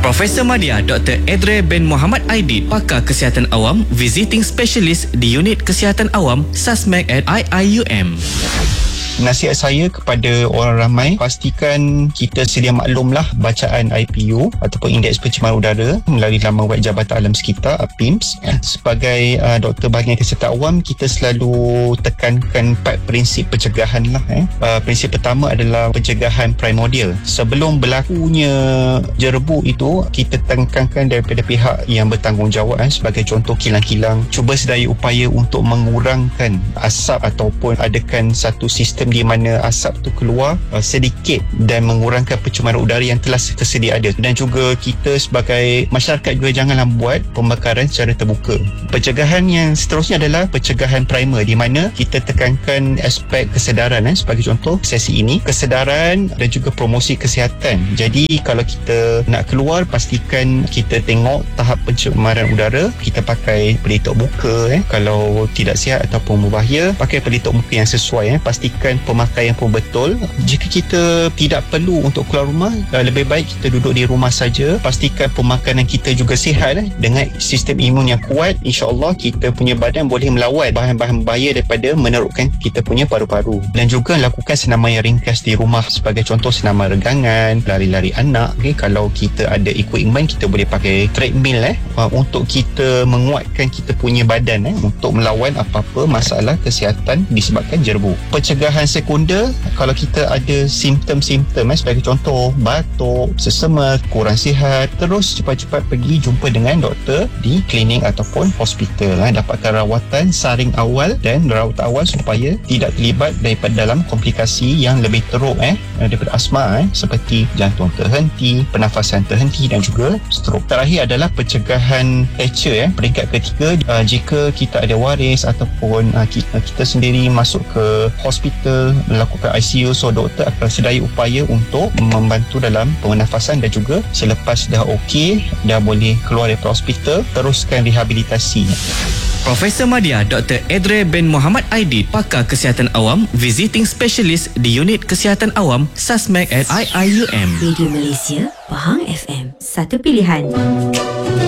Profesor Madya Dr. Edre bin Muhammad Aidit, pakar kesihatan awam, visiting specialist di Unit Kesihatan Awam SASMEC at IIUM. Nasihat saya kepada orang ramai, pastikan kita sedia maklumlah bacaan IPU ataupun Indeks Pencemaran Udara melalui laman web Jabatan Alam Sekitar PIMS. Sebagai Doktor Bahagian Kesihatan Awam, kita selalu tekankan 4 prinsip pencegahan lah. Prinsip pertama adalah pencegahan primordial. Sebelum berlakunya jerebu itu, kita tekankan daripada pihak yang bertanggungjawab, sebagai contoh kilang-kilang, cuba sedaya upaya untuk mengurangkan asap ataupun adakan satu sistem di mana asap tu keluar sedikit dan mengurangkan pencemaran udara yang telah tersedia ada. Dan juga kita sebagai masyarakat juga janganlah buat pembakaran secara terbuka. Pencegahan yang seterusnya adalah pencegahan primer, di mana kita tekankan aspek kesedaran. Sebagai contoh sesi ini, kesedaran dan juga promosi kesihatan. Jadi kalau kita nak keluar, pastikan kita tengok tahap pencemaran udara, kita pakai pelitup muka. Kalau tidak sihat ataupun berbahaya, pakai pelitup muka yang sesuai. Pastikan pemakaian pun betul. Jika kita tidak perlu untuk keluar rumah, lebih baik kita duduk di rumah saja. Pastikan pemakanan kita juga sihat. Dengan sistem imun yang kuat, insya-Allah kita punya badan boleh melawan bahan-bahan bahaya daripada menerukkan kita punya paru-paru. Dan juga lakukan senaman yang ringkas di rumah, sebagai contoh senaman regangan, lari-lari anak. Kalau kita ada equipment, kita boleh pakai treadmill untuk kita menguatkan kita punya badan untuk melawan apa-apa masalah kesihatan disebabkan jerebu. Pencegahan sekunder, kalau kita ada simptom-simptom, sebagai contoh batuk, sesama, kurang sihat, terus cepat-cepat pergi jumpa dengan doktor di klinik ataupun hospital. Dapatkan rawatan saring awal dan rawat awal supaya tidak terlibat daripada dalam komplikasi yang lebih teruk daripada asma, seperti jantung terhenti, pernafasan terhenti dan juga strok. Terakhir adalah pencegahan fracture. Peringkat ketiga, jika kita ada waris ataupun kita sendiri masuk ke hospital melakukan ICU, so doktor akan sedaya upaya untuk membantu dalam pernafasan. Dan juga selepas dah okey, dah boleh keluar dari hospital, teruskan rehabilitasi. Profesor Madya Dr. Edre bin Muhammad Aidit, pakar kesihatan awam, visiting specialist di Unit Kesihatan Awam SASMEC at IIUM. Radio Malaysia, Pahang FM, satu pilihan.